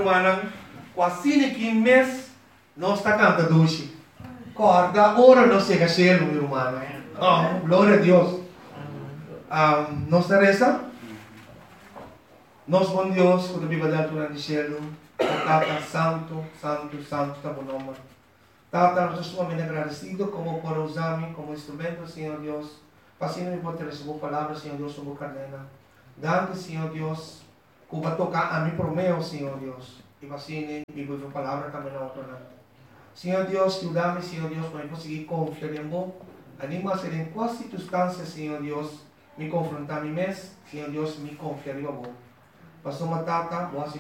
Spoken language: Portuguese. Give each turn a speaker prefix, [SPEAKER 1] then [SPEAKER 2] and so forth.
[SPEAKER 1] irmã, quase que mês, nós está cantando hoje. Corda, ora não chega a ser, meu irmão. Oh, glória a Deus. Nossa reza, nós bom Deus, quando a Bíblia dá durante o cielo, Tata, santo, santo, santo, está bom nome. Tata, nós estamos muito agradecidos como por usar-me como instrumento, Senhor Deus, para Senhor poder receber palavras, Senhor Deus, sobre a cadena. Dando, Senhor Deus, que vai tocar a mim por meio, Senhor Deus, e para Senhor, e a palavra também não torna. Senhor Deus, ajuda-me, Senhor Deus, para eu conseguir confiar em você. Anima a ser em qual circunstância, Senhor Deus, me confrontar a mim mesmo, Senhor Deus, me confiar em você. Passou uma tata, boa